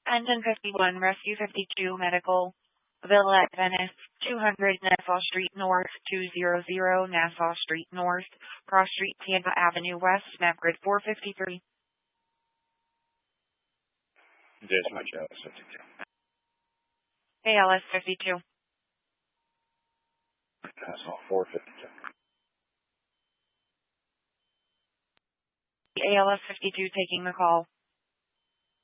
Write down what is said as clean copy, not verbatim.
Engine 51, Rescue 52, Medical, Villa at Venice, 200 Nassau Street North, 200 Nassau Street North, Cross Street, Tampa Avenue West, map grid 453. There's my ALS 52. ALS 52. Nassau 452. ALS 52 taking the call.